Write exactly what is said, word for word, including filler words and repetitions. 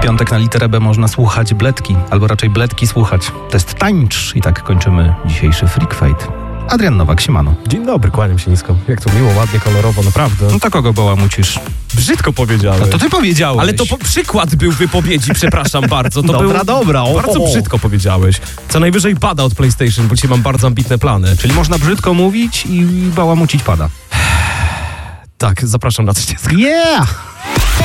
piątek na literę B można słuchać bledki, albo raczej bledki słuchać. To jest tańcz i tak kończymy dzisiejszy Freak Fight. Adrian Nowak, siemano. Dzień dobry, kłaniam się nisko. Jak to miło, ładnie, kolorowo, naprawdę. No to kogo bałamucisz? Brzydko powiedziałeś. No to ty powiedziałeś. Ale to po- przykład był wypowiedzi, przepraszam bardzo. To Dobra, był... dobra. O, Bardzo o, o. brzydko powiedziałeś. Co najwyżej pada od PlayStation, bo dzisiaj mam bardzo ambitne plany. Czyli można brzydko mówić i bałamucić pada. Tak, zapraszam na coś. Yeah!